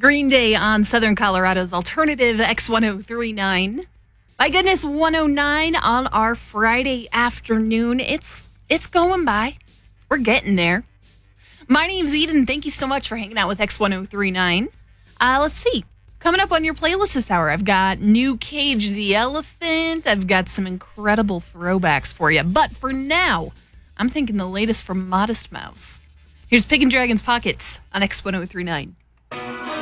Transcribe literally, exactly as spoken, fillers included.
Green Day on Southern Colorado's alternative X ten thirty-nine. My goodness, one oh nine on our Friday afternoon. It's it's going by. We're getting there. My name's Eden. Thank you so much for hanging out with X ten thirty-nine. Uh, let's see. Coming up on your playlist this hour, I've got new Cage the Elephant. I've got some incredible throwbacks for you. But for now, I'm thinking the latest from Modest Mouse. Here's Pig and Dragon's Pockets on X ten thirty-nine.